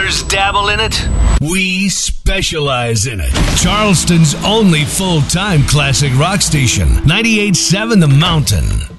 others dabble in it. We specialize in it. Charleston's only full-time classic rock station, 98.7 The Mountain.